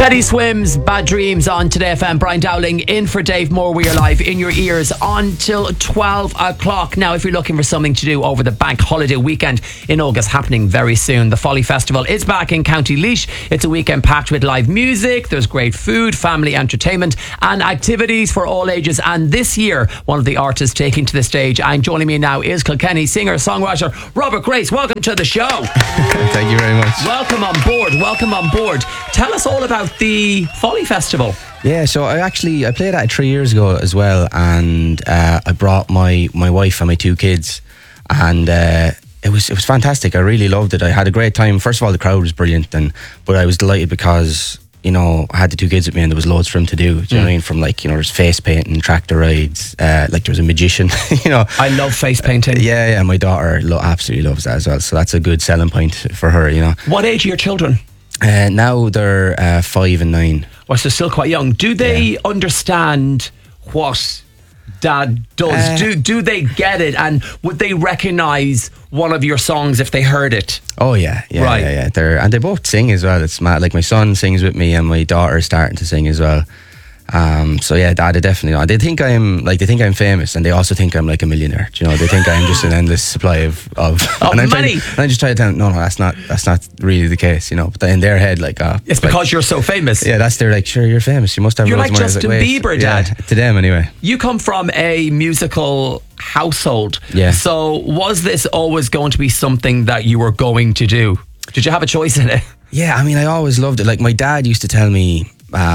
Teddy Swims, Bad Dreams on Today FM. Brian Dowling in for Dave Moore. We are live in your ears until 12 o'clock. Now, if you're looking for something to do over the bank holiday weekend in August, happening very soon, the Folly Festival is back in County Laois. It's a weekend packed with live music. There's great food, family entertainment and activities for all ages. And this year, one of the artists taking to the stage and joining me now is Kilkenny singer-songwriter Robert Grace. Welcome to the show. Thank you very much. Welcome on board. Welcome on board. Tell us all about the Folly Festival. Yeah, so I played at it 3 years ago as well, and I brought my wife and my two kids, and it was fantastic. I really loved it. I had a great time. First of all, the crowd was brilliant, but I was delighted because, you know, I had the two kids with me and there was loads for them to do. Do you know what I mean? From, like, you know, there's face painting, tractor rides, like there was a magician, you know. I love face painting. Yeah, my daughter absolutely loves that as well, so that's a good selling point for her, you know. What age are your children? Now they're 5 and 9. Well, so still quite young. Do they understand what Dad does? Do they get it? And would they recognise one of your songs if they heard it? Oh yeah. Right. Yeah. They both sing as well. It's mad. Like, my son sings with me, and my daughter's starting to sing as well. So yeah, Dad, they definitely know. They think I'm famous, and they also think I'm like a millionaire. Do you know, they think I'm just an endless supply of money. And I just try to tell them, no, that's not really the case. You know, but in their head, like, it's because you're so famous. Yeah, they're like, sure, you're famous. You must have. You're loads like of money. Justin Bieber, Dad. Yeah, to them anyway. You come from a musical household. Yeah. So was this always going to be something that you were going to do? Did you have a choice in it? Yeah, I mean, I always loved it. Like, my dad used to tell me,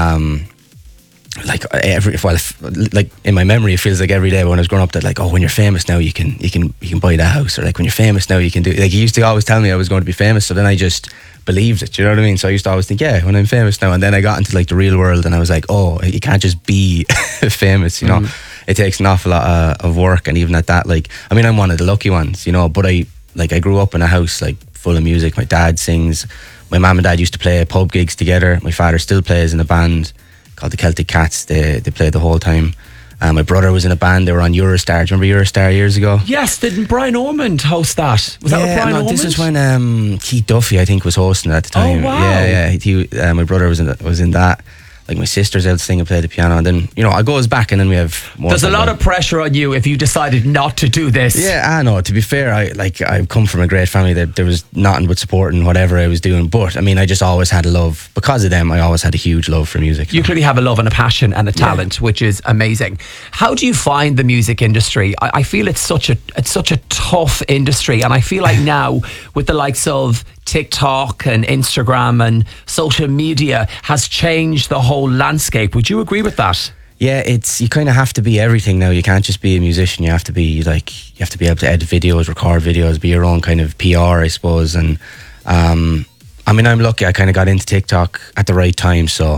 like in my memory, it feels like every day when I was growing up that, like, oh, when you're famous now, you can buy that house, or like, when you're famous now, you can do, like, he used to always tell me I was going to be famous. So then I just believed it. You know what I mean? So I used to always think, yeah, when I'm famous now. And then I got into, like, the real world, and I was like, oh, you can't just be famous. You know, it takes an awful lot of work. And even at that, like, I mean, I'm one of the lucky ones, you know. But I grew up in a house, like, full of music. My dad sings. My mum and dad used to play pub gigs together. My father still plays in a band called the Celtic Cats. They played the whole time. My brother was in a band. They were on Eurostar. Do you remember Eurostar years ago? Yes, didn't Brian Ormond host that? Was that with Brian Ormond? This is when Keith Duffy, I think, was hosting at the time. Oh, wow. Yeah. My brother was in that. Like, my sister's able to sing and play the piano, and then, you know, it goes back, and then we have more. There's a lot of pressure on you if you decided not to do this. Yeah, I know. To be fair, I come from a great family that there was nothing but support in whatever I was doing. But I mean, I just always had a love. Because of them, I always had a huge love for music. You clearly have a love and a passion and a talent, which is amazing. How do you find the music industry? I feel it's such a tough industry, and I feel like now with the likes of TikTok and Instagram and social media has changed the whole landscape. Would you agree with that? Yeah, you kind of have to be everything now. You can't just be a musician. You have to be able to edit videos, record videos, be your own kind of PR, I suppose. And I mean, I'm lucky. I kind of got into TikTok at the right time, so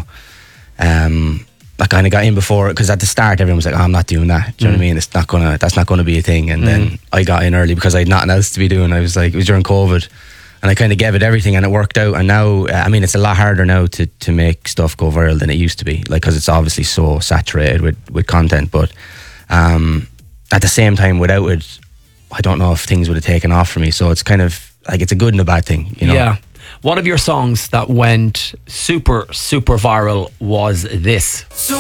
I kind of got in before, because at the start everyone was like, oh, I'm not doing that. Do you know what I mean? That's not gonna be a thing. And then I got in early because I had nothing else to be doing. I was like, it was during COVID. And I kind of gave it everything, and it worked out. And now, I mean, it's a lot harder now to make stuff go viral than it used to be, like, because it's obviously so saturated with content. But at the same time, without it, I don't know if things would have taken off for me. So it's kind of like, it's a good and a bad thing, you know? Yeah. One of your songs that went super, super viral was this.